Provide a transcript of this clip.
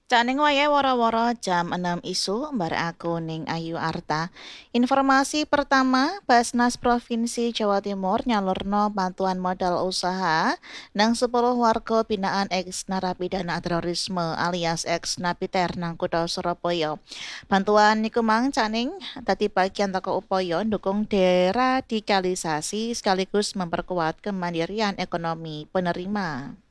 Cak ning wayahe woro-woro jam 6 isu bareng aku ning Ayu Arta. Informasi pertama, Basnas Provinsi Jawa Timur nyalurno bantuan modal usaha nang 10 warga binaan ex narapidana terorisme alias ex napiter nang Kutha Surabaya. Bantuan niku mang caning dadi bagian teko upaya ndukung deradikalisasi sekaligus memperkuat kemandirian ekonomi penerima.